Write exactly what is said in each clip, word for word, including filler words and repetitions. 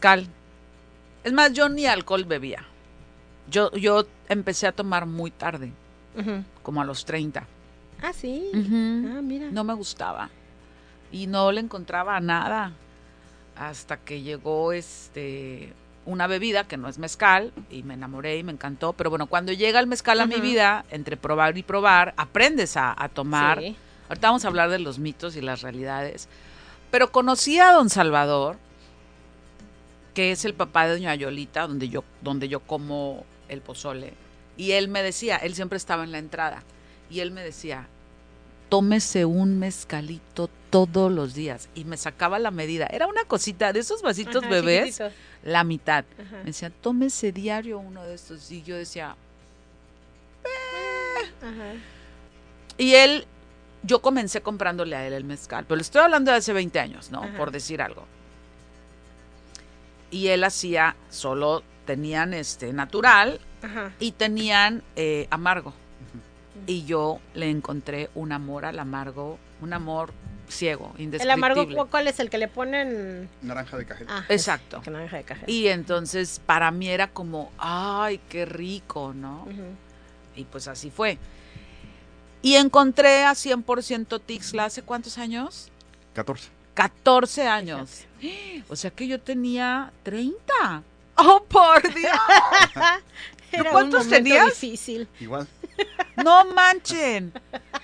mezcal. Es más, yo ni alcohol bebía. Yo, yo empecé a tomar muy tarde, uh-huh. como a los treinta. Ah, sí. Uh-huh. Ah, mira. No me gustaba. Y no le encontraba nada. Hasta que llegó este una bebida que no es mezcal y me enamoré y me encantó. Pero bueno, cuando llega el mezcal uh-huh. a mi vida, entre probar y probar, aprendes a, a tomar. Sí. Ahorita vamos a hablar de los mitos y las realidades. Pero conocí a don Salvador, que es el papá de doña Yolita, donde yo, donde yo como el pozole. Y él me decía, él siempre estaba en la entrada, y él me decía, tómese un mezcalito todos los días. Y me sacaba la medida. Era una cosita de esos vasitos Ajá, bebés, chiquitito. La mitad. Ajá. Me decía, tómese diario uno de estos. Y yo decía, eh. Ajá. Y él, yo comencé comprándole a él el mezcal. Pero le estoy hablando de hace veinte años, ¿no? Ajá. Por decir algo. Y él hacía, solo tenían este natural Ajá. y tenían eh, amargo. Uh-huh. Y yo le encontré un amor al amargo, un amor ciego, indescriptible. ¿El amargo cuál es? ¿El que le ponen? Naranja de cajeta. Ah, exacto. Es, naranja de cajeta. Y entonces para mí era como, ay, qué rico, ¿no? Uh-huh. Y pues así fue. Y encontré a cien por ciento Tixla, ¿hace cuántos años? catorce. catorce años. Fíjate. O sea que yo tenía treinta. ¡Oh, por Dios! Era ¿Cuántos un tenías? Difícil. Igual. No manchen.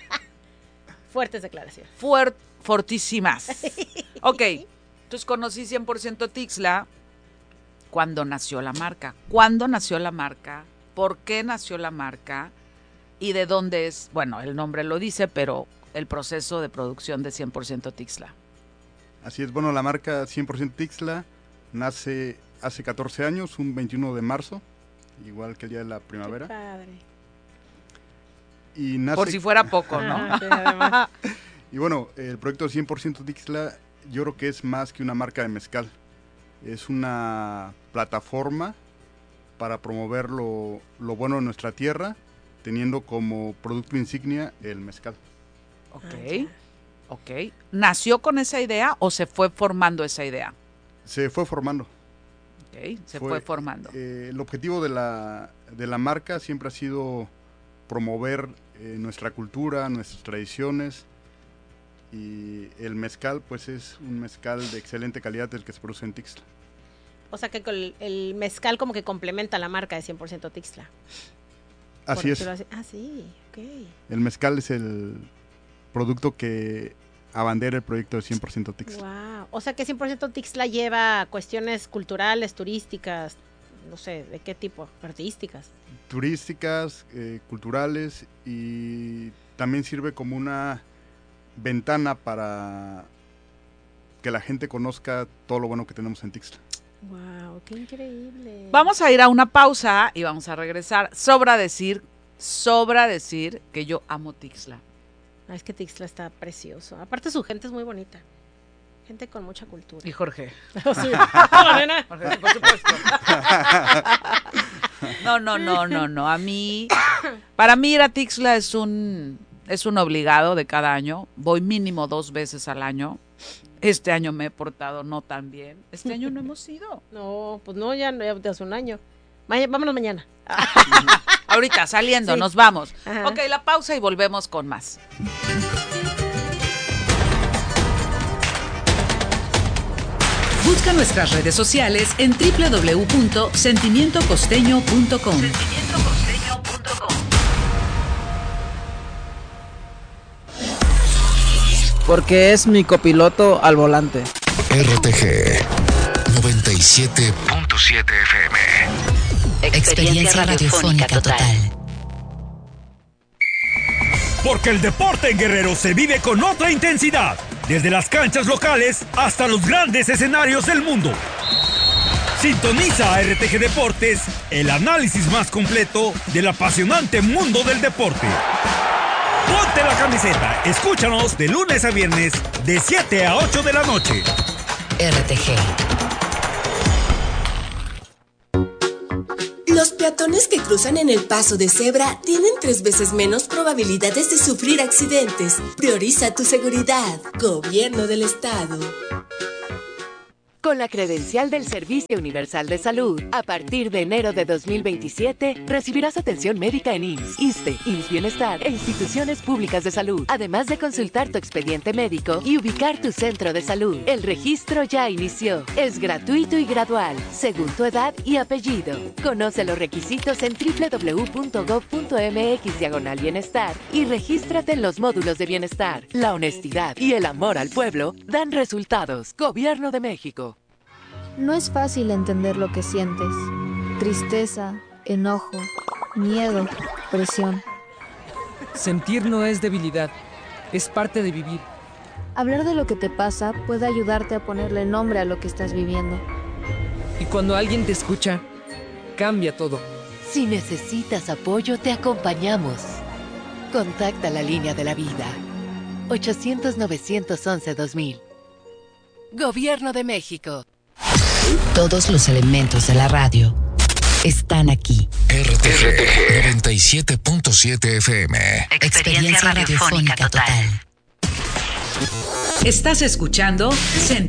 Fuertes declaraciones. Fuert, fortísimas. Ok, entonces conocí cien por ciento Tixla cuando nació la marca. ¿Cuándo nació la marca? ¿Por qué nació la marca? ¿Y de dónde es? Bueno, el nombre lo dice, pero el proceso de producción de cien por ciento Tixla. Así es, bueno, la marca cien por ciento Tixla nace hace catorce años, un veintiuno de marzo, igual que el día de la primavera. Qué padre. Y nace... Por si fuera poco, ¿no? Ajá, sí, además. Y bueno, el proyecto cien por ciento Tixla yo creo que es más que una marca de mezcal. Es una plataforma para promover lo, lo bueno de nuestra tierra, teniendo como producto insignia el mezcal. Ok. Ah, Ok. ¿Nació con esa idea o se fue formando esa idea? Se fue formando. Ok, se fue, fue formando. Eh, el objetivo de la, de la marca siempre ha sido promover eh, nuestra cultura, nuestras tradiciones, y el mezcal pues es un mezcal de excelente calidad el que se produce en Tixla. O sea que el, el mezcal como que complementa la marca de cien por ciento Tixla. Así es. Así. Ah, sí, ok. El mezcal es el producto que abandera el proyecto de cien por ciento Tixla. Wow. O sea que cien por ciento Tixla lleva cuestiones culturales, turísticas, no sé, ¿de qué tipo? Artísticas. Turísticas, eh, culturales, y también sirve como una ventana para que la gente conozca todo lo bueno que tenemos en Tixla. Wow, qué increíble. Vamos a ir a una pausa y vamos a regresar. Sobra decir, sobra decir que yo amo Tixla. Ah, es que Tixla está precioso. Aparte su gente es muy bonita. Gente con mucha cultura. Y Jorge. Oh, sí. Hola, nena. Jorge, sí, por supuesto. No, no, no, no, no. A mí, para mí ir a Tixla es un, es un obligado de cada año. Voy mínimo dos veces al año. Este año me he portado no tan bien. Este año no hemos ido. No, pues no, ya, ya hace un año. Maña, vámonos mañana. Ahorita, saliendo, sí. Nos vamos. Ajá. Ok, la pausa y volvemos con más. Busca nuestras redes sociales en doble u doble u doble u punto sentimiento costeño punto com. sentimiento costeño punto com. Porque es mi copiloto al volante. R T G noventa y siete punto siete F M. Experiencia radiofónica total. Porque el deporte en Guerrero se vive con otra intensidad, desde las canchas locales hasta los grandes escenarios del mundo. Sintoniza a R T G Deportes, el análisis más completo del apasionante mundo del deporte. Ponte la camiseta, escúchanos de lunes a viernes de siete a ocho de la noche. R T G. Los peatones que cruzan en el paso de cebra tienen tres veces menos probabilidades de sufrir accidentes. Prioriza tu seguridad. Gobierno del Estado. Con la credencial del Servicio Universal de Salud, a partir de enero de dos mil veintisiete, recibirás atención médica en I M S S, ISSSTE, I M S S Bienestar e instituciones públicas de salud, además de consultar tu expediente médico y ubicar tu centro de salud. El registro ya inició. Es gratuito y gradual, según tu edad y apellido. Conoce los requisitos en doble u doble u doble u punto gob punto eme equis diagonal bienestar y regístrate en los módulos de bienestar. La honestidad y el amor al pueblo dan resultados. Gobierno de México. No es fácil entender lo que sientes. Tristeza, enojo, miedo, presión. Sentir no es debilidad, es parte de vivir. Hablar de lo que te pasa puede ayudarte a ponerle nombre a lo que estás viviendo. Y cuando alguien te escucha, cambia todo. Si necesitas apoyo, te acompañamos. Contacta la línea de la vida. ochocientos, novecientos once, dos mil. Gobierno de México. Todos los elementos de la radio están aquí. R T G noventa y siete punto siete F M. Experiencia radiofónica total. Estás escuchando Centro